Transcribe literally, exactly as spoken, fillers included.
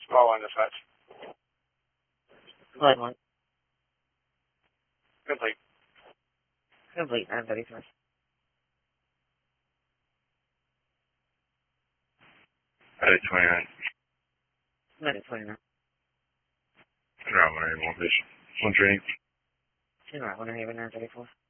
Small one dispatch. Blood one. Complete. Complete, nine thirty-five. Headed twenty-nine. Minute twenty-nine. Route one eighty-one, bitch. one training. Two right, one eighty, nine thirty-four.